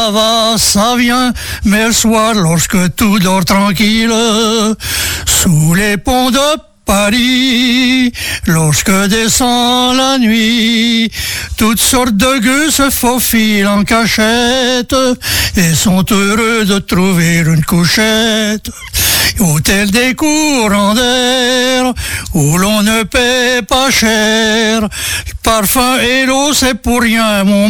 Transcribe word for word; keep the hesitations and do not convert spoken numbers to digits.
ça va, ça vient, mais le soir, lorsque tout dort tranquille, sous les ponts de Paris, lorsque descend la nuit, toutes sortes de gueux se faufilent en cachette et sont heureux de trouver une couchette. Au tel des courants d'air où l'on ne paie pas cher, le parfum et l'eau c'est pour rien, mon